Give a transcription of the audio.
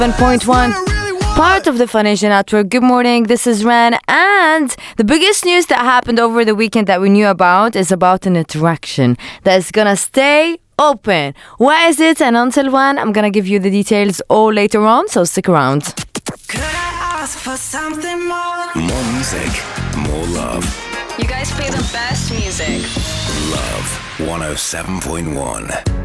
7.1, part of the Funation Network. Good morning, this is Ren, and the biggest news that happened over the weekend that we knew about is about an attraction that's gonna stay open. Where is it and until when? I'm gonna give you the details all later on, so stick around. Could I ask for something more? More music, more love. You guys play the best music. Love 107.1.